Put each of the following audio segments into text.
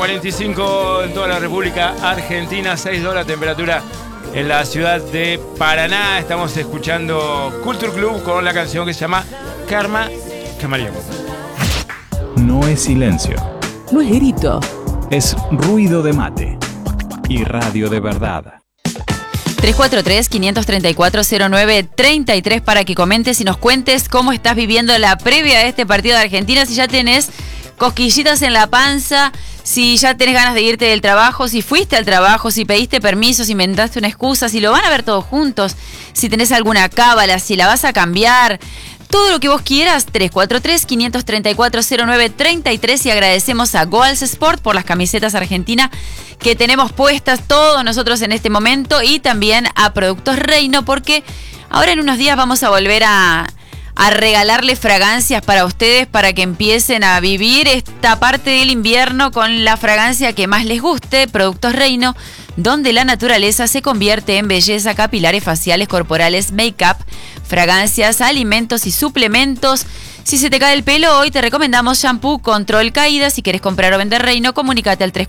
45 en toda la República Argentina, 6 la temperatura en la ciudad de Paraná. Estamos escuchando Culture Club con la canción que se llama Karma Camaleón. No es silencio. No es grito. Es ruido de mate y radio de verdad. 343-534-0933 para que comentes y nos cuentes cómo estás viviendo la previa de este partido de Argentina, si ya tenés cosquillitas en la panza, si ya tenés ganas de irte del trabajo, si fuiste al trabajo, si pediste permiso, si inventaste una excusa, si lo van a ver todos juntos, si tenés alguna cábala, si la vas a cambiar. Todo lo que vos quieras, 343-534-0933 y agradecemos a Goals Sport por las camisetas argentinas que tenemos puestas todos nosotros en este momento y también a Productos Reino porque ahora en unos días vamos a volver a regalarle fragancias para ustedes para que empiecen a vivir esta parte del invierno con la fragancia que más les guste, Productos Reino, donde la naturaleza se convierte en belleza, capilares, faciales, corporales, make-up, fragancias, alimentos y suplementos. Si se te cae el pelo, hoy te recomendamos shampoo Control Caída. Si quieres comprar o vender Reino, comunícate al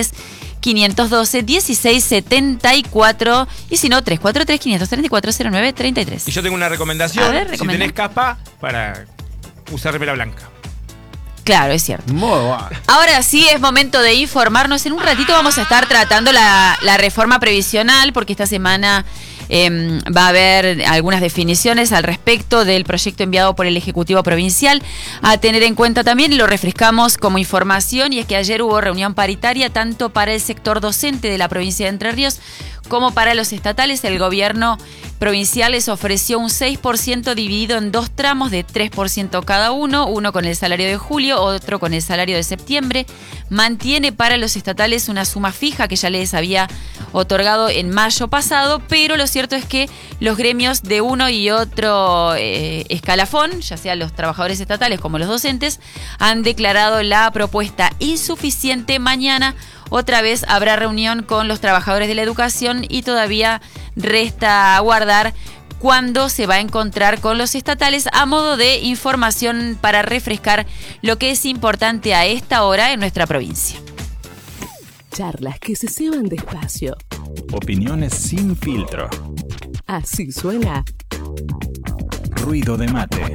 343-512-1674 y si no, 343-534-0933. Y yo tengo una recomendación. A ver, si tenés capa, para usar remera blanca. Claro, es cierto. Muy bueno. Ahora sí es momento de informarnos. En un ratito vamos a estar tratando la reforma previsional porque esta semana va a haber algunas definiciones al respecto del proyecto enviado por el Ejecutivo Provincial. A tener en cuenta también, lo refrescamos como información, y es que ayer hubo reunión paritaria tanto para el sector docente de la provincia de Entre Ríos como para los estatales. El gobierno provincial les ofreció un 6% dividido en dos tramos de 3% cada uno con el salario de julio, otro con el salario de septiembre. Mantiene para los estatales una suma fija que ya les había otorgado en mayo pasado, pero lo cierto es que los gremios de uno y otro escalafón, ya sea los trabajadores estatales como los docentes, han declarado la propuesta insuficiente. Mañana otra vez habrá reunión con los trabajadores de la educación y todavía resta aguardar cuándo se va a encontrar con los estatales, a modo de información para refrescar lo que es importante a esta hora en nuestra provincia. Charlas que se ceban despacio. Opiniones sin filtro. Así suena Ruido de mate.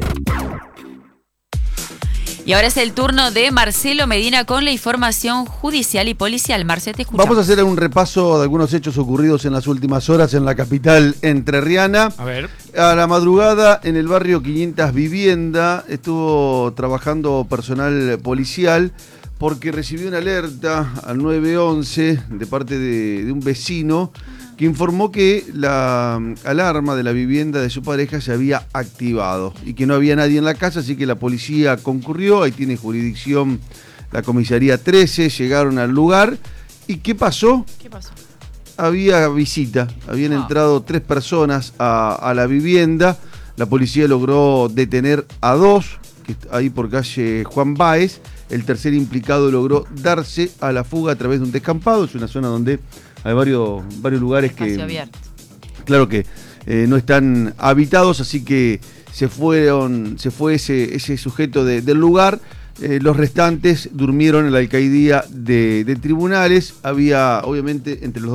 Y ahora es el turno de Marcelo Medina con la información judicial y policial. Marcelo, te escuchamos. Vamos a hacer un repaso de algunos hechos ocurridos en las últimas horas en la capital entrerriana. A ver. A la madrugada, en el barrio 500 Vivienda, estuvo trabajando personal policial porque recibió una alerta al 911 de parte de un vecino que informó que la alarma de la vivienda de su pareja se había activado y que no había nadie en la casa, así que la policía concurrió. Ahí tiene jurisdicción la comisaría 13, llegaron al lugar. ¿Y qué pasó? ¿Qué pasó? Había visita, habían entrado 3 personas a la vivienda. La policía logró detener a 2, que ahí por calle Juan Báez. El tercer implicado logró darse a la fuga a través de un descampado. Es una zona donde hay varios lugares Espacio que, abierto. claro que no están habitados, así que se fue ese sujeto del lugar. Los restantes durmieron en la alcaidía de tribunales. Había, obviamente, entre los